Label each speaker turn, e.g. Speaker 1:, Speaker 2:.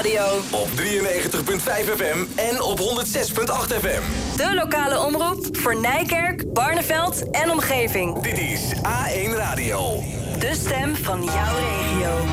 Speaker 1: Radio.
Speaker 2: Op 93.5 FM en op 106.8 FM.
Speaker 1: De lokale omroep voor Nijkerk, Barneveld en omgeving.
Speaker 2: Dit is A1 Radio.
Speaker 1: De stem van jouw regio.